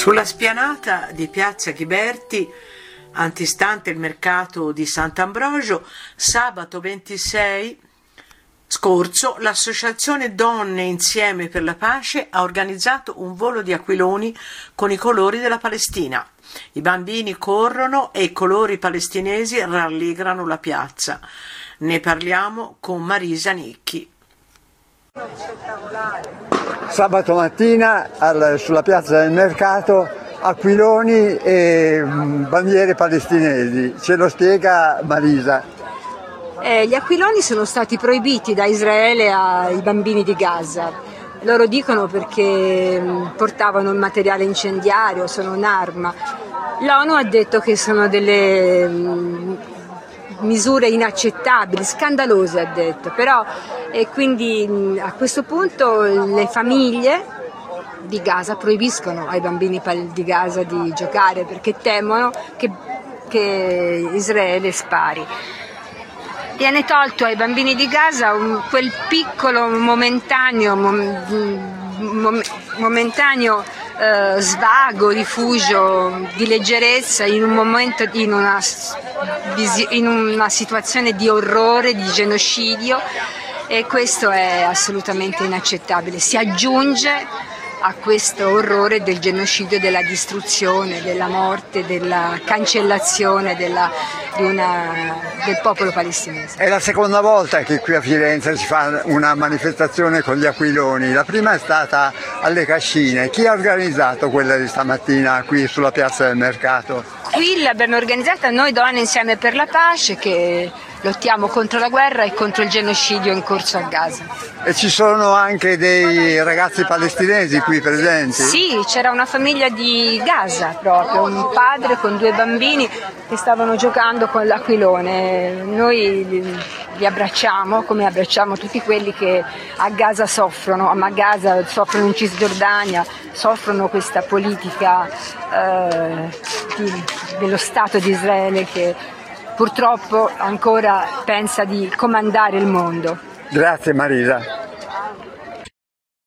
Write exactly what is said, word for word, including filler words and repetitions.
Sulla spianata di Piazza Ghiberti, antistante il mercato di Sant'Ambrogio, sabato ventisei scorso l'associazione Donne Insieme per la Pace ha organizzato un volo di aquiloni con i colori della Palestina. I bambini corrono e i colori palestinesi rallegrano la piazza. Ne parliamo con Marisa Nicchi. Sabato mattina al, sulla piazza del mercato, aquiloni e mh, bandiere palestinesi. Ce lo spiega Marisa. Eh, gli aquiloni sono stati proibiti da Israele ai bambini di Gaza. Loro dicono perché mh, portavano il materiale incendiario, sono un'arma. L'ONU ha detto che sono delle mh, misure inaccettabili, scandalose ha detto, però e quindi mh, a questo punto le famiglie di Gaza proibiscono ai bambini di Gaza di giocare perché temono che, che Israele spari. Viene tolto ai bambini di Gaza un, quel piccolo momentaneo, mom, momentaneo eh, svago, rifugio di leggerezza in un momento, in una, in una situazione di orrore, di genocidio, e questo è assolutamente inaccettabile. Si aggiunge a questo orrore del genocidio, della distruzione, della morte, della cancellazione della, di una, del popolo palestinese. È la seconda volta che qui a Firenze si fa una manifestazione con gli aquiloni. La prima è stata alle Cascine. Chi ha organizzato quella di stamattina qui sulla piazza del mercato? Qui l'abbiamo organizzata noi Donne Insieme per la Pace, che lottiamo contro la guerra e contro il genocidio in corso a Gaza. E ci sono anche dei ragazzi palestinesi qui presenti? Sì, c'era una famiglia di Gaza proprio, un padre con due bambini che stavano giocando con l'aquilone. Noi li, li abbracciamo come abbracciamo tutti quelli che a Gaza soffrono, ma a Gaza soffrono in Cisgiordania, soffrono questa politica eh, di, dello Stato di Israele che purtroppo ancora pensa di comandare il mondo. Grazie Marisa.